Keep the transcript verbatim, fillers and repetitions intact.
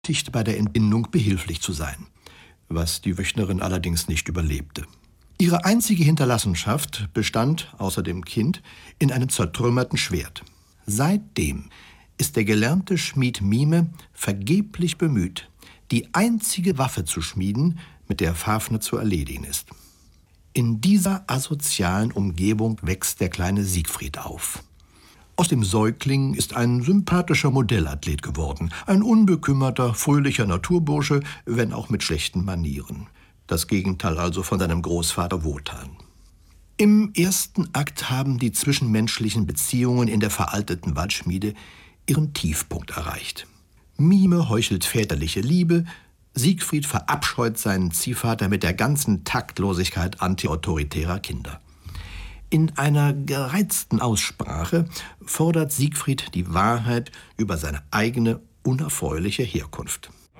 beabsichtigt, bei der Entbindung behilflich zu sein, was die Wöchnerin allerdings nicht überlebte. Ihre einzige Hinterlassenschaft bestand, außer dem Kind, in einem zertrümmerten Schwert. Seitdem ist der gelernte Schmied Mime vergeblich bemüht, die einzige Waffe zu schmieden, mit der Fafner zu erledigen ist. In dieser asozialen Umgebung wächst der kleine Siegfried auf. Aus dem Säugling ist ein sympathischer Modellathlet geworden, ein unbekümmerter, fröhlicher Naturbursche, wenn auch mit schlechten Manieren. Das Gegenteil also von seinem Großvater Wotan. Im ersten Akt haben die zwischenmenschlichen Beziehungen in der veralteten Waldschmiede ihren Tiefpunkt erreicht. Mime heuchelt väterliche Liebe, Siegfried verabscheut seinen Ziehvater mit der ganzen Taktlosigkeit antiautoritärer Kinder. In einer gereizten Aussprache fordert Siegfried die Wahrheit über seine eigene unerfreuliche Herkunft.